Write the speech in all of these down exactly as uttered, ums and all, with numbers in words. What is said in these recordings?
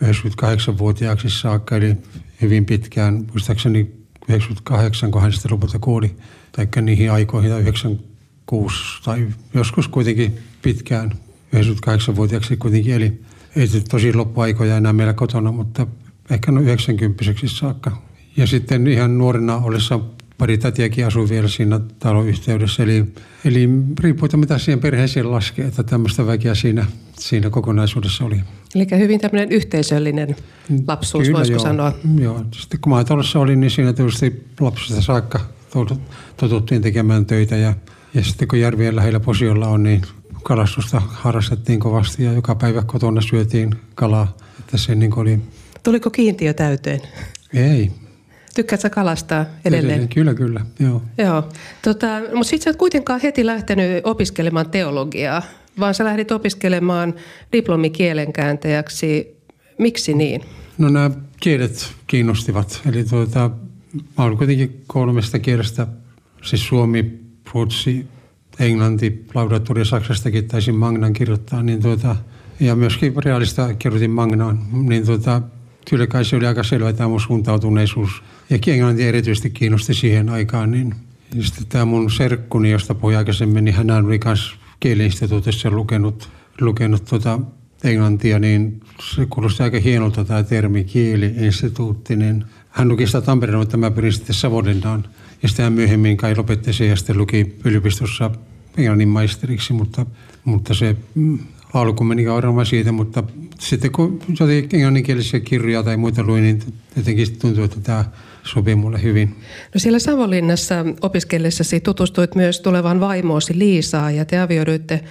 yhdeksänkymmentäkahdeksanvuotiaaksi saakka, eli hyvin pitkään, muistaakseni yhdeksänkymmentäkahdeksan, kun hän sitten lopulta kuoli, taikka niihin aikoihin, yhdeksänkymmentäkuusi, tai joskus kuitenkin pitkään, yhdeksänkymmentäkahdeksanvuotiaaksi kuitenkin, eli ei tosi loppuaikoja enää meillä kotona, mutta ehkä noin yhdeksänkymppiseksi saakka. Ja sitten ihan nuorena ollessa pari tätiäkin asui vielä siinä talon yhteydessä. Eli, eli riippuu, mitä siihen perheeseen laskee, että tämmöistä väkeä siinä, siinä kokonaisuudessa oli. Eli hyvin tämmöinen yhteisöllinen lapsuus, Kyllä, voisiko joo, sanoa? Joo. Sitten kun maatalossa olin, niin siinä tietysti lapsesta saakka totuttiin tekemään töitä. Ja, ja sitten kun järvien lähellä Posiolla on, niin kalastusta harrastettiin kovasti ja joka päivä kotona syötiin kalaa. Että se niin oli... Tuliko kiintiö täyteen? Ei. Tykkäätkö kalastaa edelleen? Kyllä, kyllä, joo. Joo. Tota, mutta sitten sä et kuitenkaan heti lähtenyt opiskelemaan teologiaa, vaan sä lähdit opiskelemaan diplomikielenkääntäjäksi. Miksi niin? No nämä kielet kiinnostivat. Eli tuota, mä olin kuitenkin kolmesta kielestä, siis suomi, ruotsi, englanti, laudatuuri ja saksastakin taisin Magnan kirjoittaa, niin tuota, ja myöskin realista kirjoitin Magnaan, niin tuota, kyllä kai se oli aika selvä tämä mun suuntautuneisuus. Ja englanti erityisesti kiinnosti siihen aikaan. Niin. Ja sitten tämä mun serkkuni, josta puhuin aikaisemmin, niin hän oli myös kieli-instituutissa lukenut, lukenut tuota englantia, niin se kuulosti aika hienolta tämä termi kieli-instituutti. Niin hän luki sitä Tampereen, mutta mä pyrin sitten Savonlinnaan. Ja sitten hän myöhemmin kai lopetti sen ja sitten luki yliopistossa englannin maisteriksi, mutta, mutta se... Mm, alku meni kauan siitä, mutta sitten kun jotenkin englanninkielisiä kirjoja tai muita luin, niin jotenkin tuntui, että tämä sopii mulle hyvin. No siellä Savonlinnassa opiskellessasi tutustuit myös tulevan vaimoosi Liisaan ja te avioiduitte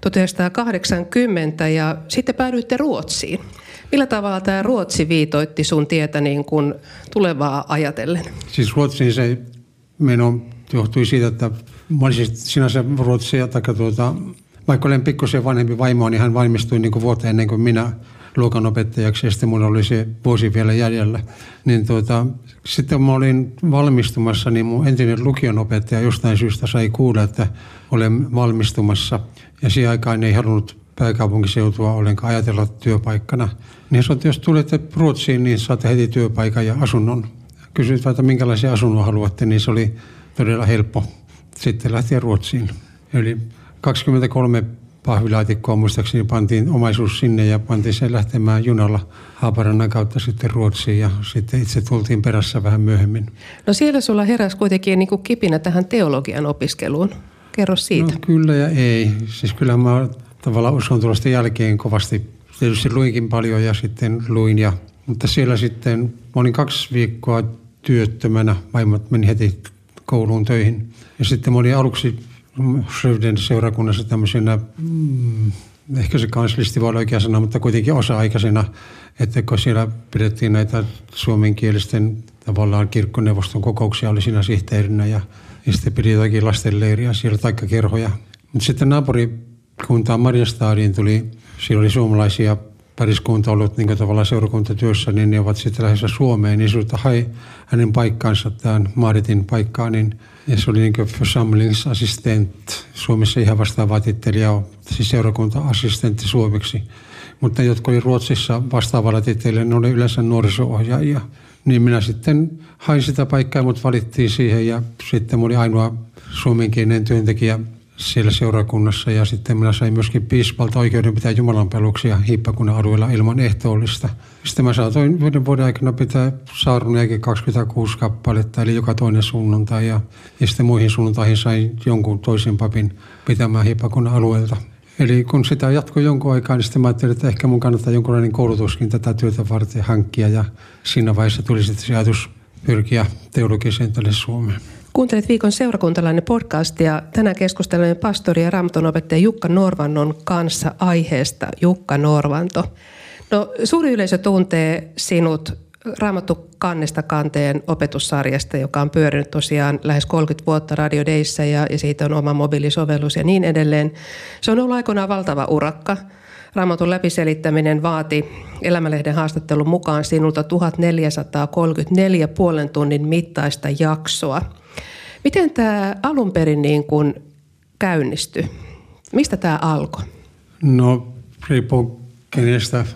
tuhatyhdeksänsataakahdeksankymmentä ja sitten päädyitte Ruotsiin. Millä tavalla tämä Ruotsi viitoitti sun tietä niin kuin tulevaa ajatellen? Siis Ruotsiin se meno johtui siitä, että mä olisin sinänsä Ruotsia tai tuota... Vaikka olen pikkusen vanhempi vaimo, niin hän valmistui niin kuin vuotta ennen kuin minä luokanopettajaksi ja sitten minulla oli se vuosi vielä jäljellä. Niin tuota, sitten kun mä olin valmistumassa, niin mun entinen lukionopettaja jostain syystä sai kuulla, että olen valmistumassa. Ja siihen aikaan ei halunnut pääkaupunkiseutua ollenkaan ajatella työpaikkana. Niin sanoi, että jos tulette Ruotsiin, niin saatte heti työpaikan ja asunnon. Kysyit, että minkälaisia asunnon haluatte, niin se oli todella helppo sitten lähteä Ruotsiin. Eli kaksikymmentäkolme pahvilaatikkoa muistaakseni pantiin omaisuus sinne ja pantiin sen lähtemään junalla Haaparannan kautta sitten Ruotsiin ja sitten itse tultiin perässä vähän myöhemmin. No siellä sulla heräsi kuitenkin niin kuin kipinä tähän teologian opiskeluun. Kerro siitä. No kyllä ja ei. Siis kyllä mä tavallaan uskon tulosta jälkeen kovasti. Tietysti luinkin paljon ja sitten luin. Ja, mutta siellä sitten mä olin kaksi viikkoa työttömänä. Vaimot meni heti kouluun töihin. Ja sitten mä olin aluksi Sövden seurakunnassa tämmöisenä, mm, ehkä se kanslisti voi olla oikea sana, mutta kuitenkin osa-aikaisena, että kun siellä pidettiin näitä suomenkielisten tavallaan kirkkoneuvoston kokouksia, oli siinä sihteerinä ja, ja sitten pidi jotakin lastenleiriä siellä, taikka kerhoja. Mutta sitten naapurikuntaan Marjastadiin tuli, siellä oli suomalaisia pariskunta ollut niin tavallaan seurakuntatyössä, niin ne ovat sitten lähdössä Suomeen, niin sinulta hai hänen paikkaansa, tämän Maaritin paikkaan, niin ja se oli niin kuin församlingsassistent, Suomessa ihan vastaava titteli, ja siis seurakunta-assistentti suomeksi. Mutta ne, jotka oli Ruotsissa vastaavalla tittelillä, ne oli yleensä nuoriso-ohjaajia. Niin minä sitten hain sitä paikkaa, mutta valittiin siihen, ja sitten oli ainoa suomenkielinen työntekijä siellä seurakunnassa, ja sitten minä sain myöskin piispalta oikeuden pitää jumalanpalveluksia Hiippakunnan alueella ilman ehtoollista. Sitten mä saatoin yhden vuoden aikana pitää saaruniakin kaksikymmentäkuusi kappaletta, eli joka toinen sunnuntai, ja, ja sitten muihin sunnuntaihin sain jonkun toisen papin pitämään Hiippakunnan alueelta. Eli kun sitä jatkoi jonkun aikaa, niin sitten mä ajattelin, että ehkä mun kannattaa jonkunlainen koulutuskin tätä työtä varten hankkia, ja siinä vaiheessa tuli sitten se ajatus pyrkiä teologiseen tälle Suomeen. Kuuntelet Viikon seurakuntalainen podcast ja tänään keskustelemme pastori ja raamatunopettaja Jukka Norvannon kanssa aiheesta Jukka Norvanto. No, suuri yleisö tuntee sinut Raamattu kannesta kanteen opetussarjasta, joka on pyörinyt tosiaan lähes kolmekymmentä vuotta Radio Dayssä ja, ja siitä on oma mobiilisovellus ja niin edelleen. Se on ollut aikoinaan valtava urakka. Raamatun läpiselittäminen vaati Elämälehden haastattelun mukaan sinulta tuhatneljäsataakolmekymmentäneljä puolen tunnin mittaista jaksoa. Miten tämä alun perin niin kuin käynnistyi? Mistä tämä alkoi? No riippuu kenestä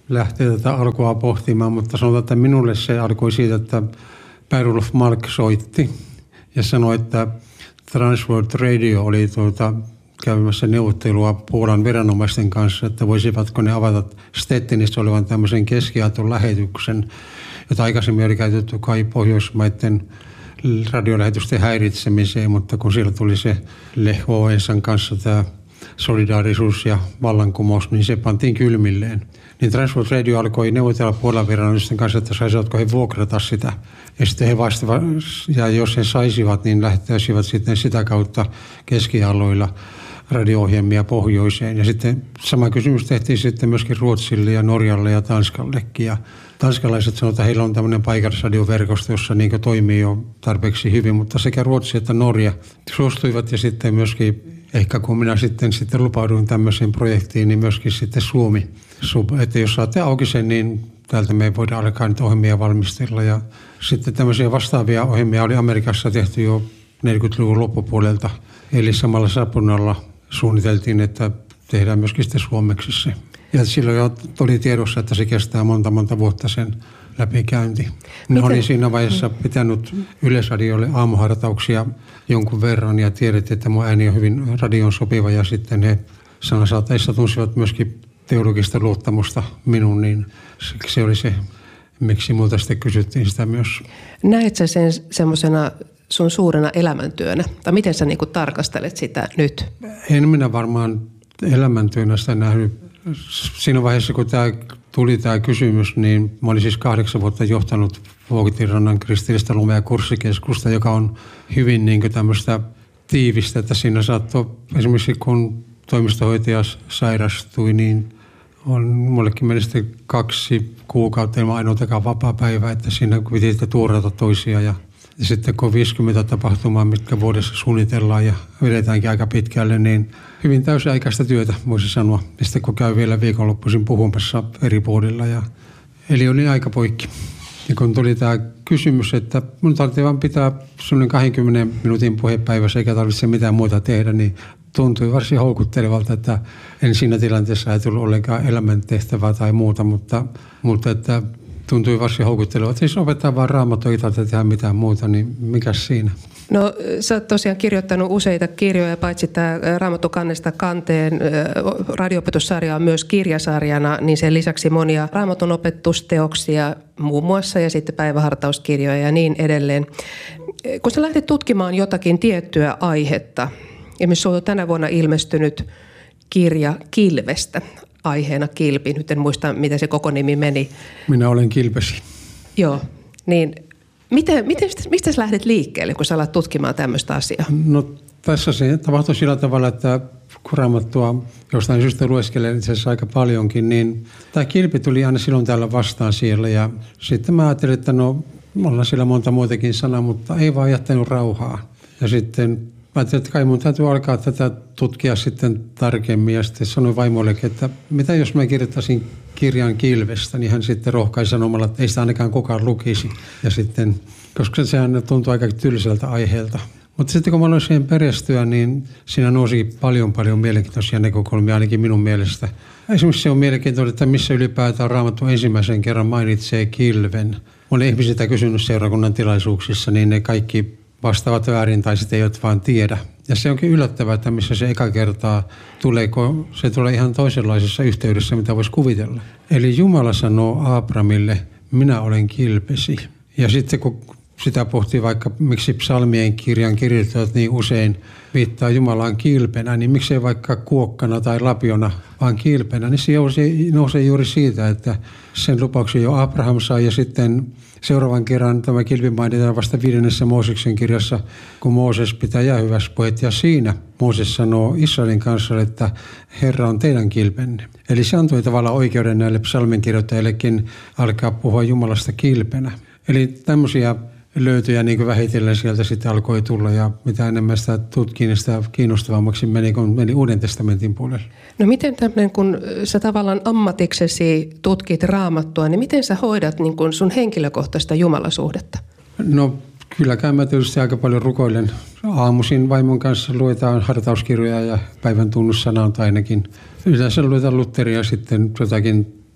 lähteä tätä alkua pohtimaan, mutta sanotaan, että minulle se alkoi siitä, että Per-Olof Malk soitti ja sanoi, että Transworld Radio oli tuota, käymässä neuvottelua Puolan viranomaisten kanssa, että voisivatko ne avata Stettinistä olevan tämmöisen keskiaton lähetyksen, jota aikaisemmin oli käytetty kai Pohjoismaiden radiolähetysten häiritsemiseen, mutta kun siellä tuli se Lech Wałęsan kanssa tämä solidaarisuus ja vallankumous, niin se pantiin kylmilleen. Niin Transworld Radio alkoi neuvotella Puolan viranomaisten kanssa, että saisivatko he vuokrata sitä. Ja sitten he vastaavat, ja jos he saisivat, niin lähtäisivät sitten sitä kautta keskialoilla radio-ohjelmia pohjoiseen. Ja sitten sama kysymys tehtiin sitten myöskin Ruotsille ja Norjalle ja Tanskallekin. Ja tanskalaiset sanoivat, että heillä on tämmöinen paikallisradioverkosto, jossa niin toimii jo tarpeeksi hyvin, mutta sekä Ruotsi että Norja suostuivat ja sitten myöskin, ehkä kun minä sitten, sitten lupauduin tämmöiseen projektiin, niin myöskin sitten Suomi. Että jos saatte auki sen, niin täältä me voidaan alkaa nyt ohjelmia valmistella. Ja sitten tämmöisiä vastaavia ohjelmia oli Amerikassa tehty jo neljäkymmentäluvun loppupuolelta. Eli samalla sapunalla suunniteltiin, että tehdään myöskin sitten suomeksi se. Ja silloin jo oli tiedossa, että se kestää monta monta vuotta sen läpikäynti. Ne oli siinä vaiheessa pitänyt Yleisradiolle aamuhartauksia jonkun verran ja tiedettiin, että mun ääni on hyvin radion sopiva ja sitten he sanasaateissa tunsivat myöskin teologista luottamusta minun, niin se oli se, miksi multa sitten kysyttiin sitä myös. Näet sä sen semmoisena sun suurena elämäntyönä? Tai miten sä niinku tarkastelet sitä nyt? En minä varmaan elämäntyönä sitä nähnyt. Siinä vaiheessa, kun tämä tuli tämä kysymys, niin mä olin siis kahdeksan vuotta johtanut Vuokitinrannan kristillistä lumea kurssikeskusta, joka on hyvin niin kuin tämmöistä tiivistä, että siinä saattoi esimerkiksi kun toimistohoitaja sairastui, niin on mullekin meni sitten kaksi kuukautta ilman ainoatakaan vapaa-päivää, että siinä piti sitten tuurata toisia ja Ja sitten kun viisikymmentä tapahtumaa, mitkä vuodessa suunnitellaan ja vedetäänkin aika pitkälle, niin hyvin täysiaikaista työtä voisi sanoa. Ja sitten kun käy vielä viikonloppuisin puhumassa eri puolilla. Ja, eli oli aika poikki. Ja kun tuli tämä kysymys, että minun tarvitsee vaan pitää sellainen kahdenkymmenen minuutin puhepäivässä eikä tarvitse mitään muuta tehdä, niin tuntui varsin houkuttelevalta, että en siinä tilanteessa ajatellut ollenkaan elämäntehtävää tai muuta, mutta, mutta että tuntui varsin houkuttelevalta. Siis opettaa vaan Raamattua, ei tarvitse tehdä mitään muuta, niin mikäs siinä? No sä oot tosiaan kirjoittanut useita kirjoja, paitsi tämä Raamattu kannesta kanteen radio-opetussarja on myös kirjasarjana, niin sen lisäksi monia Raamatun opetusteoksia muun muassa ja sitten päivähartauskirjoja ja niin edelleen. Kun sä lähdet tutkimaan jotakin tiettyä aihetta, esimerkiksi sulla on tänä vuonna ilmestynyt kirja Kilvestä, aiheena kilpi. Nyt en muista, miten se koko nimi meni. Minä olen kilpesi. Joo, niin miten, miten, mistä sä lähdet liikkeelle, kun sä alat tutkimaan tämmöistä asiaa? No tässä se tapahtui sillä tavalla, että kun Raamattua jostain syystä lueskelen itse asiassa aika paljonkin, niin tämä kilpi tuli aina silloin täällä vastaan siellä. Ja sitten mä ajattelin, että no ollaan siellä monta muutakin sanaa, mutta ei vaan jättänyt rauhaa. Ja sitten mä ajattelin, että kai mun täytyy alkaa tätä tutkia sitten tarkemmin ja sitten sanoin vaimollekin, että mitä jos mä kirjoittaisin kirjan kilvestä, niin hän sitten rohkaisi sanomalla, että ei sitä ainakaan kukaan lukisi. Ja sitten, koska sehän tuntuu aika tylsältä aiheelta. Mutta sitten kun mä aloin siihen perehtyä, niin siinä nousi paljon paljon mielenkiintoisia näkökulmia ainakin minun mielestä. Esimerkiksi se on mielenkiintoista, että missä ylipäätään Raamattu ensimmäisen kerran mainitsee kilven. Mä olen ihmisiltä kysynyt seurakunnan tilaisuuksissa, niin ne kaikki vastaavat väärin tai sitten eivät vaan tiedä. Ja se onkin yllättävää, että missä se eka kertaa tulee, kun se tulee ihan toisenlaisessa yhteydessä, mitä voisi kuvitella. Eli Jumala sanoo Abrahamille, minä olen kilpesi. Ja sitten kun sitä pohtii vaikka, miksi psalmien kirjan kirjoittajat niin usein viittaa Jumalaan kilpenä, niin miksei vaikka kuokkana tai lapiona, vaan kilpenä, niin se nousee juuri siitä, että sen lupauksen jo Abraham sai ja sitten seuraavan kerran tämä kilpi mainitaan vasta viidennessä Mooseksen kirjassa, kun Mooses pitää jäähyväispuhet ja siinä Mooses sanoo Israelin kansalle, että Herra on teidän kilpenne. Eli se antoi tavallaan oikeuden näille psalminkirjoittajillekin alkaa puhua Jumalasta kilpenä. Eli tämmöisiä löytöjä niin kuin vähitellen sieltä sitten alkoi tulla ja mitä enemmän sitä tutkin, niin sitä kiinnostavammaksi meni, kun meni Uuden testamentin puolelle. No miten tämmöinen, kun sä tavallaan ammatiksesi tutkit Raamattua, niin miten sä hoidat niin kuin sun henkilökohtaista jumalasuhdetta? No kylläkään mä tietysti aika paljon rukoilen. Aamuisin vaimon kanssa luetaan hartauskirjoja ja päivän tunnussanaa ainakin. Yleensä luetaan Lutheria sitten jotakin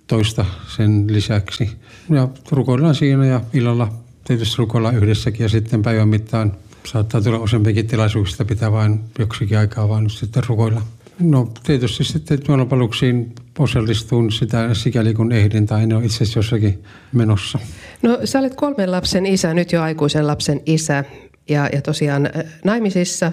toista sen lisäksi. Ja rukoillaan siinä ja illalla tietysti rukoillaan yhdessäkin ja sitten päivän mittaan saattaa tulla useampikin tilaisuuksista pitää vain joksikin aikaa vaan sitten rukoilla. No tietysti sitten jumalanpalveluksiin osallistuun sitä sikäli kun ehdin tai en ole itse asiassa jossakin menossa. No sä olet kolmen lapsen isä, nyt jo aikuisen lapsen isä ja, ja tosiaan naimisissa.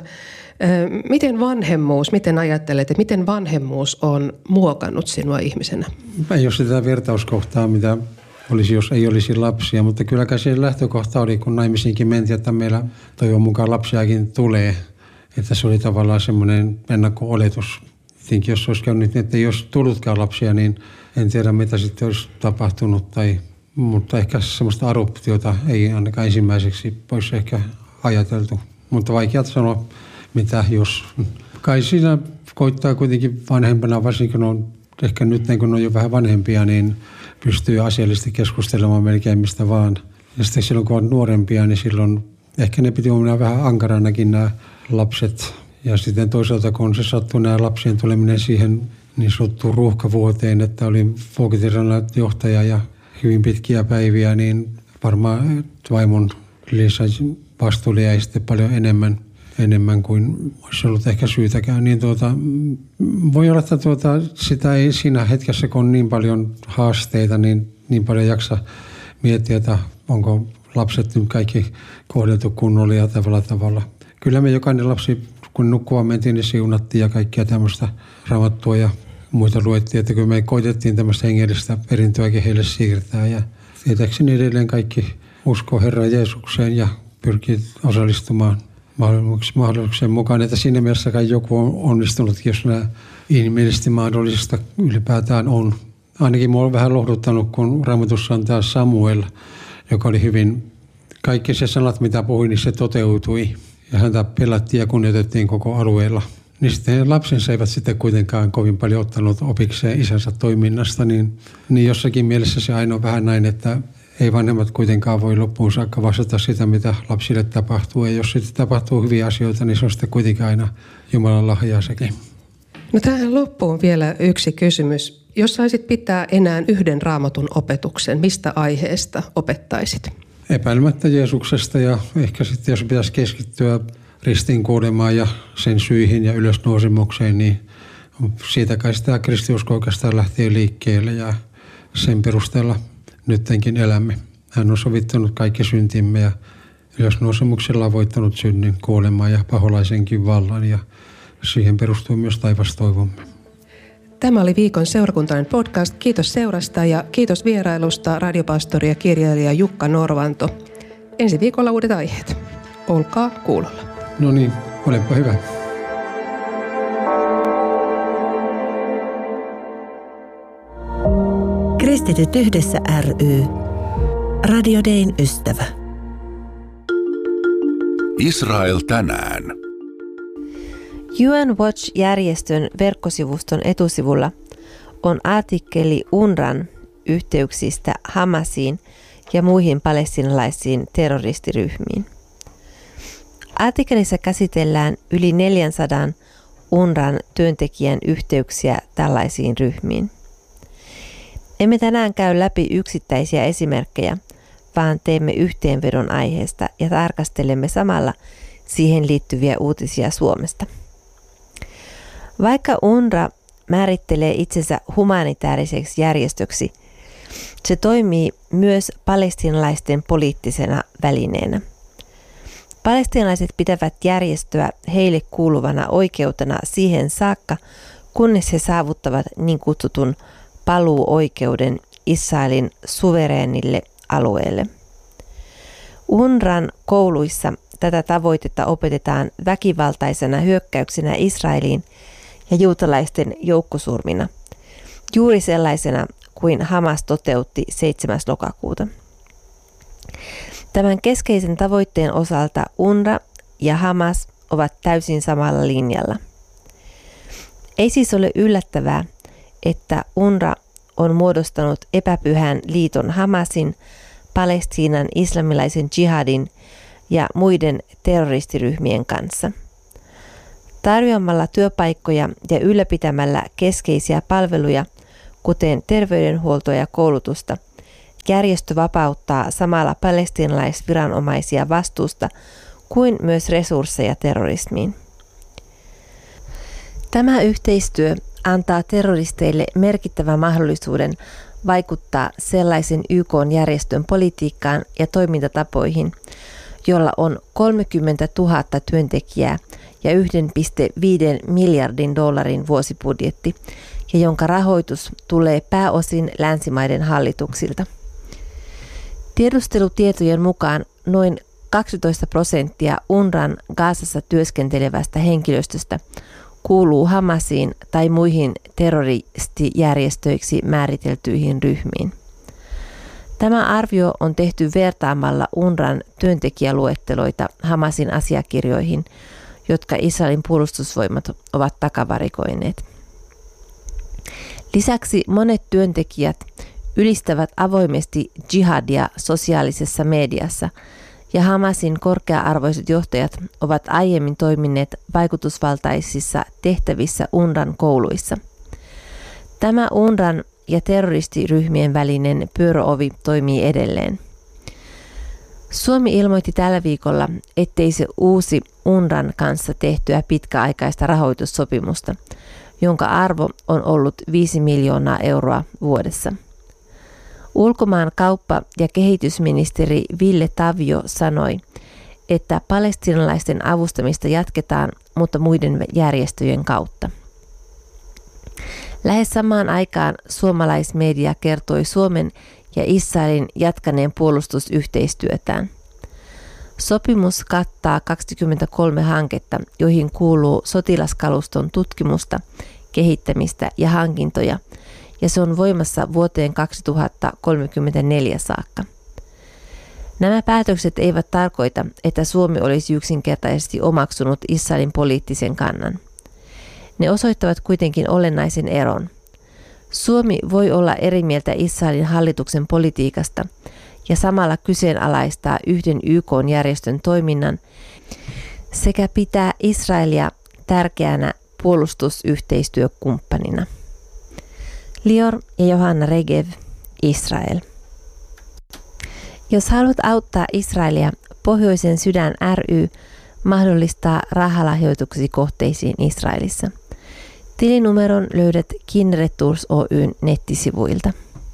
Miten vanhemmuus, miten ajattelet, että miten vanhemmuus on muokannut sinua ihmisenä? Ei ole sitä vertauskohtaa, mitä olisi, jos ei olisi lapsia, mutta kylläkään se lähtökohta oli, kun naimisiinkin mentiin, että meillä toivon mukaan lapsiakin tulee. Että se oli tavallaan semmoinen ennakko-oletus. Tietenkin jos olisi käynyt, että ei olisi tullutkaan lapsia, niin en tiedä mitä sitten olisi tapahtunut. Tai, mutta ehkä semmoista adoptiota ei ainakaan ensimmäiseksi olisi ehkä ajateltu. Mutta vaikea sanoa, mitä jos. Kai siinä koittaa kuitenkin vanhempana, varsinkin on ehkä nyt kun on jo vähän vanhempia, niin pystyy asiallisesti keskustelemaan melkein mistä vaan. Ja sitten silloin kun on nuorempia, niin silloin ehkä ne piti olla vähän ankaranakin nämä lapset. Ja sitten toisaalta kun se sattui nämä lapsien tuleminen siihen niin sanottuun ruuhkavuoteen, että oli vuokitirannan johtaja ja hyvin pitkiä päiviä, niin varmaan vaimon lisäsi vastuulle jäi sitten paljon enemmän, enemmän kuin olisi ollut ehkä syytäkään. Niin tuota, voi olla, että tuota, sitä ei siinä hetkessä, kun on niin paljon haasteita, niin, niin paljon jaksa miettiä, että onko lapset nyt kaikki kohdeltu kunnolla ja tavalla tavalla. Kyllä me jokainen lapsi, kun nukkuvaan mentiin, niin siunattiin ja kaikkia tämmöistä raamattua ja muita luettiin, että kun me koitettiin tämmöistä hengellistä perintöäkin heille siirtää. Ja tietääkseni edelleen kaikki uskoo Herran Jeesukseen ja pyrkii osallistumaan mahdollisuuksien mukaan. Että siinä mielessä kai joku on onnistunutkin, jos nämä inhimillisesti mahdollisista ylipäätään on. Ainakin minua on vähän lohduttanut, kun Raamatussa on tämä Samuel, joka oli hyvin, kaikki se sanat mitä puhui, niin se toteutui. Ja häntä pelättiin ja kunnioitettiin koko alueella. Niin sitten lapsensa eivät sitten kuitenkaan kovin paljon ottanut opikseen isänsä toiminnasta, niin, niin jossakin mielessä se aina on vähän näin, että ei vanhemmat kuitenkaan voi loppuun saakka vastata sitä, mitä lapsille tapahtuu. Ja jos sitten tapahtuu hyviä asioita, niin se on sitten kuitenkin aina Jumalan lahjaa sekin. No tähän loppuun vielä yksi kysymys. Jos saisit pitää enää yhden Raamatun opetuksen, mistä aiheesta opettaisit? Epäilemättä Jeesuksesta ja ehkä sitten jos pitäisi keskittyä ristiinkuolemaan ja sen syihin ja ylösnousemukseen, niin siitä kai sitä kristiusko oikeastaan lähtee liikkeelle ja sen perusteella nyttenkin elämme. Hän on sovittanut kaikki syntimme ja ylösnousemuksella on voittanut synnin, kuolemaa ja paholaisenkin vallan ja siihen perustuu myös taivastoivomme. Tämä oli viikon seurakuntainen podcast. Kiitos seurasta ja kiitos vierailusta radiopastori ja kirjailija Jukka Norvanto. Ensi viikolla uudet aiheet. Olkaa kuulolla. No niin, olepa hyvä. Kristityt yhdessä ry. Radio Dayn ystävä. Israel tänään. U N Watch-järjestön verkkosivuston etusivulla on artikkeli U N R Wa:n yhteyksistä Hamasiin ja muihin palestiinalaisiin terroristiryhmiin. Artikkelissa käsitellään yli neljäsataa U N R Wa:n työntekijän yhteyksiä tällaisiin ryhmiin. Emme tänään käy läpi yksittäisiä esimerkkejä, vaan teemme yhteenvedon aiheesta ja tarkastelemme samalla siihen liittyviä uutisia Suomesta. Vaikka U N R W määrittelee itsensä humanitaariseksi järjestöksi, se toimii myös palestiinalaisten poliittisena välineenä. Palestiinalaiset pitävät järjestöä heille kuuluvana oikeutena siihen saakka, kunnes he saavuttavat niin kutsutun paluuoikeuden Israelin suvereenille alueelle. U N R Wa:n kouluissa tätä tavoitetta opetetaan väkivaltaisena hyökkäyksenä Israeliin ja juutalaisten joukkosurmina, juuri sellaisena kuin Hamas toteutti seitsemäs lokakuuta. Tämän keskeisen tavoitteen osalta U N R W ja Hamas ovat täysin samalla linjalla. Ei siis ole yllättävää, että U N R W on muodostanut epäpyhän liiton Hamasin, Palestiinan islamilaisen jihadin ja muiden terroristiryhmien kanssa. Tarjoamalla työpaikkoja ja ylläpitämällä keskeisiä palveluja, kuten terveydenhuoltoa ja koulutusta, järjestö vapauttaa samalla palestiinalaisviranomaisia vastuusta kuin myös resursseja terrorismiin. Tämä yhteistyö antaa terroristeille merkittävän mahdollisuuden vaikuttaa sellaisen Y K-järjestön politiikkaan ja toimintatapoihin, jolla on kolmekymmentätuhatta työntekijää ja yksi pilkku viisi miljardin dollarin vuosibudjetti ja jonka rahoitus tulee pääosin länsimaiden hallituksilta. Tiedustelutietojen mukaan noin kaksitoista prosenttia UNRWAn Gazassa työskentelevästä henkilöstöstä kuuluu Hamasiin tai muihin terroristijärjestöiksi määriteltyihin ryhmiin. Tämä arvio on tehty vertaamalla UNRWAn työntekijäluetteloita Hamasin asiakirjoihin, jotka Israelin puolustusvoimat ovat takavarikoineet. Lisäksi monet työntekijät ylistävät avoimesti jihadia sosiaalisessa mediassa, ja Hamasin korkea-arvoiset johtajat ovat aiemmin toimineet vaikutusvaltaisissa tehtävissä UNRWAn kouluissa. Tämä UNRWAn ja terroristiryhmien välinen pyöröovi toimii edelleen. Suomi ilmoitti tällä viikolla, ettei se uusi UNRWAn kanssa tehtyä pitkäaikaista rahoitussopimusta, jonka arvo on ollut viisi miljoonaa euroa vuodessa. Ulkomaan kauppa- ja kehitysministeri Ville Tavio sanoi, että palestiinalaisten avustamista jatketaan, mutta muiden järjestöjen kautta. Lähes samaan aikaan suomalaismedia kertoi Suomen ja Israelin jatkaneen puolustusyhteistyötään. Sopimus kattaa kaksikymmentäkolme hanketta, joihin kuuluu sotilaskaluston tutkimusta, kehittämistä ja hankintoja, ja se on voimassa vuoteen kaksituhattakolmekymmentäneljä saakka. Nämä päätökset eivät tarkoita, että Suomi olisi yksinkertaisesti omaksunut Israelin poliittisen kannan. Ne osoittavat kuitenkin olennaisen eron. Suomi voi olla eri mieltä Israelin hallituksen politiikasta ja samalla kyseenalaistaa yhden Y K-järjestön toiminnan sekä pitää Israelia tärkeänä puolustusyhteistyökumppanina. Lior ja Johanna Regev, Israel. Jos haluat auttaa Israelia, Pohjoisen sydän ry mahdollistaa rahalahjoituksesi kohteisiin Israelissa. Tilinumeron löydät Kinneret Tours Oy:n nettisivuilta.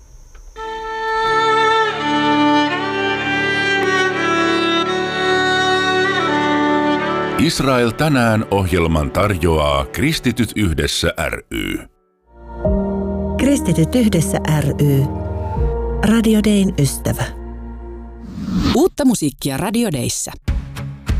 Israel tänään -ohjelman tarjoaa Kristityt yhdessä ry. Kristityt yhdessä ry. Radio Dayn ystävä. Uutta musiikkia Radio Dayssä.